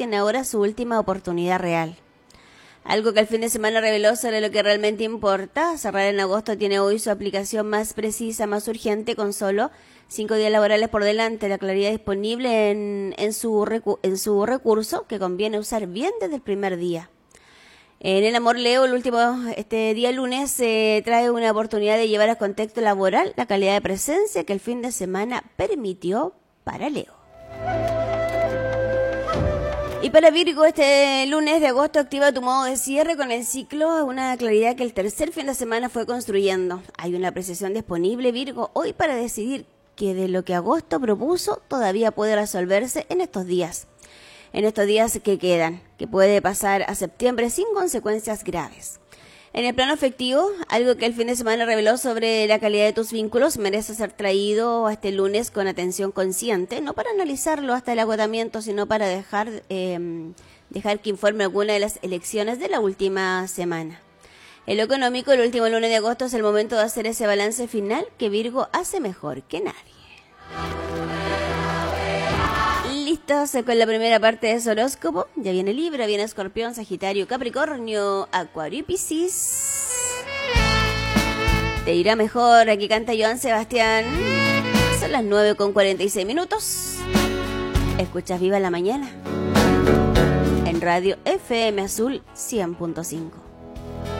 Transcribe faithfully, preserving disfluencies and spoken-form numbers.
tiene ahora su última oportunidad real. Algo que el fin de semana reveló sobre lo que realmente importa. Cerrar en agosto tiene hoy su aplicación más precisa, más urgente, con solo cinco días laborales por delante. La claridad disponible en, en, su, recu- en su recurso, que conviene usar bien desde el primer día. En el Amor Leo, el último, este día lunes, se eh, trae una oportunidad de llevar a contexto laboral la calidad de presencia que el fin de semana permitió para Leo. Y para Virgo, este lunes de agosto activa tu modo de cierre con el ciclo, una claridad que el tercer fin de semana fue construyendo. Hay una apreciación disponible, Virgo, hoy para decidir que de lo que agosto propuso todavía puede resolverse en estos días. En estos días que quedan, que puede pasar a septiembre sin consecuencias graves. En el plano afectivo, algo que el fin de semana reveló sobre la calidad de tus vínculos merece ser traído este lunes con atención consciente, no para analizarlo hasta el agotamiento, sino para dejar, eh, dejar que informe alguna de las elecciones de la última semana. En lo económico, el último lunes de agosto es el momento de hacer ese balance final que Virgo hace mejor que nadie. Listos con la primera parte de su horóscopo. Ya viene Libra, viene Escorpión, Sagitario, Capricornio, Acuario y Piscis. Te irá mejor. Aquí canta Joan Sebastián. Son las nueve con cuarenta y seis minutos. Escuchas Viva la Mañana en Radio F M Azul cien punto cinco.